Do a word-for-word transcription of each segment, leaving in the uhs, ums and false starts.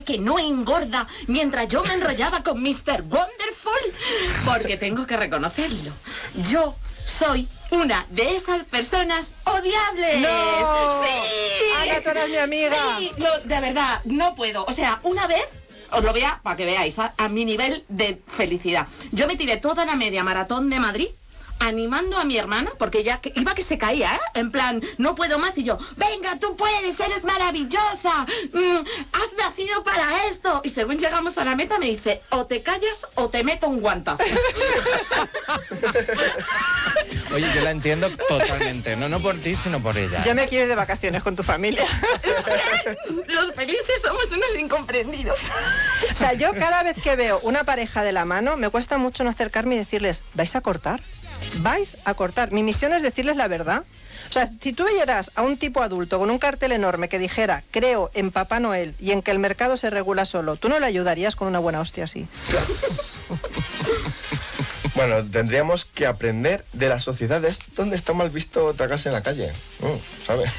que no engorda mientras yo me enrollaba con mister Wonderful, porque tengo que reconocerlo, yo soy una de esas personas odiables. ¡No! ¡Sí! Ana, tú eres mi amiga. Sí, no, de verdad, no puedo. O sea, una vez, os lo voy a, para que veáis, a, a mi nivel de felicidad. Yo me tiré toda la media maratón de Madrid animando a mi hermana, porque ella que, iba que se caía, ¿eh? En plan, no puedo más, y yo, venga, tú puedes, eres maravillosa, mm, has nacido para esto. Y según llegamos a la meta me dice, o te callas o te meto un guantazo. Oye, yo la entiendo totalmente, no, no por ti, sino por ella. Yo me quiero ir de vacaciones con tu familia. Es que los felices somos unos incomprendidos. O sea, yo cada vez que veo una pareja de la mano, me cuesta mucho no acercarme y decirles, ¿vais a cortar? ¿Vais a cortar? Mi misión es decirles la verdad. O sea, si tú vieras a un tipo adulto con un cartel enorme que dijera, creo en Papá Noel y en que el mercado se regula solo, ¿tú no le ayudarías con una buena hostia así? Bueno, tendríamos que aprender de las sociedades donde está mal visto tragarse en la calle, mm, ¿sabes?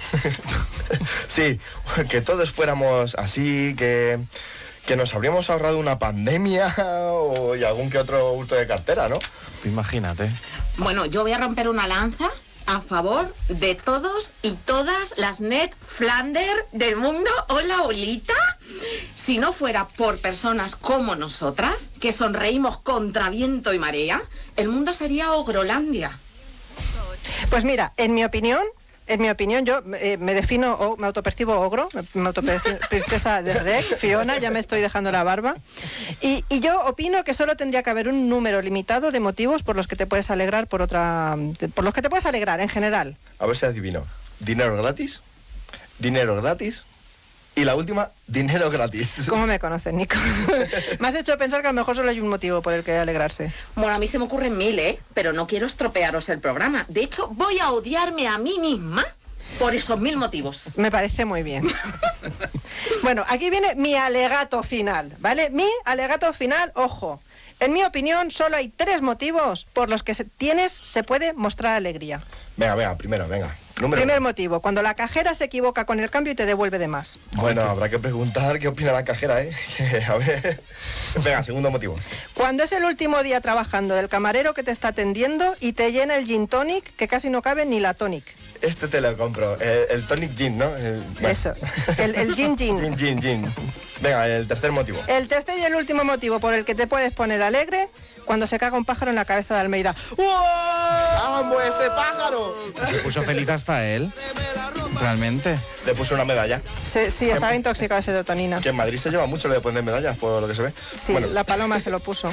Sí, que todos fuéramos así, que, que nos habríamos ahorrado una pandemia o, y algún que otro hurto de cartera, ¿no? Imagínate. Bueno, yo voy a romper una lanza a favor de todos y todas las Ned Flanders del mundo. Hola, Olita. Si no fuera por personas como nosotras, que sonreímos contra viento y marea, el mundo sería Ogrolandia. Pues mira, en mi opinión, en mi opinión, yo eh, me defino, o me autopercibo ogro, me autopercibo princesa de Rec, Fiona, ya me estoy dejando la barba. Y, y yo opino que solo tendría que haber un número limitado de motivos por los que te puedes alegrar por otra, por los que te puedes alegrar en general. A ver si adivino. Dinero gratis, dinero gratis y la última, dinero gratis. ¿Cómo me conoces, Nico? Me has hecho pensar que a lo mejor solo hay un motivo por el que alegrarse. Bueno, a mí se me ocurren mil, ¿eh? Pero no quiero estropearos el programa. De hecho, voy a odiarme a mí misma por esos mil motivos. Me parece muy bien. Bueno, aquí viene mi alegato final, ¿vale? Mi alegato final, ojo. En mi opinión, solo hay tres motivos por los que se, tienes, se puede mostrar alegría. Venga, venga, primero, venga. Número Primer uno. motivo, cuando la cajera se equivoca con el cambio y te devuelve de más. Bueno, habrá que preguntar qué opina la cajera, ¿eh? A ver. Venga, segundo motivo. Cuando es el último día trabajando del camarero que te está atendiendo y te llena el gin tonic, que casi no cabe ni la tonic. Este te lo compro. El, el tonic gin, ¿no? El, bueno. Eso, el, el gin gin. Gin, gin, gin. Venga, el tercer motivo. El tercer y el último motivo por el que te puedes poner alegre, cuando se caga un pájaro en la cabeza de Almeida. ¡Amo ese pájaro! Se puso feliz hasta él. Realmente. Le puso una medalla. Sí, sí, estaba intoxicado de serotonina. Que en Madrid se lleva mucho lo de poner medallas, por lo que se ve. Sí, Bueno. la paloma se lo puso.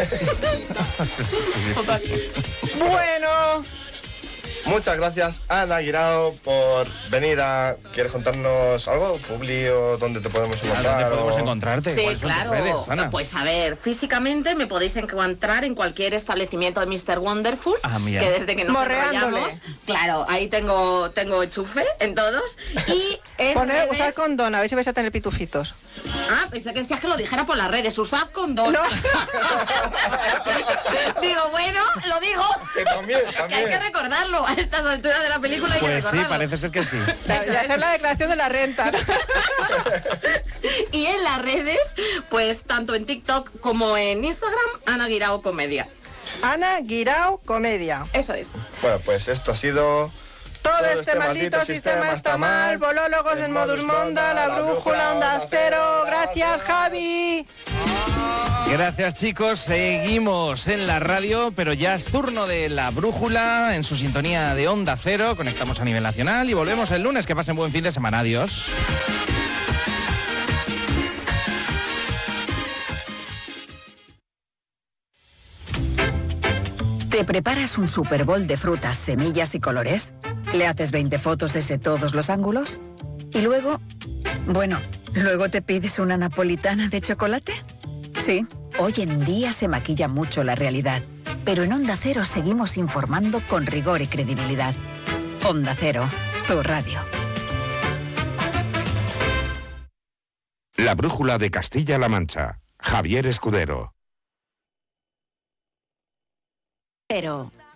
Bueno, Muchas gracias, Ana Guirao, por venir a... ¿Quieres contarnos algo? Publi o dónde te podemos ¿A encontrar? dónde podemos o- encontrarte? Sí, ¿Cuáles son tus claro. redes, Ana? Pues a ver, físicamente me podéis encontrar en cualquier establecimiento de mister Wonderful, Ah, mira. que desde que nos Morreándole. enrollamos, claro, ahí tengo tengo enchufe en todos. Y en poner, redes- usar condón, a ver si vais a tener pitufitos. Ah, pensé que decías que lo dijera por las redes, usad condón. No. Digo, bueno, lo digo. Que también, Que hay también. que recordarlo a estas alturas de la película, hay que Pues sí, recordarlo. parece ser que sí. Y hacer la declaración de la renta. Y en las redes, pues tanto en TikTok como en Instagram, Ana Guirao Comedia. Ana Guirao Comedia. Eso es. Bueno, pues esto ha sido... Todo este maldito sistema está mal. Bolólogos en modus monda, la brújula, onda cero. Gracias, Javi. Gracias, chicos. Seguimos en la radio, pero ya es turno de la brújula en su sintonía de Onda Cero. Conectamos a nivel nacional y volvemos el lunes. Que pasen buen fin de semana. Adiós. ¿Te preparas un Super Bowl de frutas, semillas y colores? ¿Le haces veinte fotos desde todos los ángulos? ¿Y luego? Bueno, ¿luego te pides una napolitana de chocolate? Sí, hoy en día se maquilla mucho la realidad, pero en Onda Cero seguimos informando con rigor y credibilidad. Onda Cero, tu radio. La brújula de Castilla-La Mancha. Javier Escudero. Pero...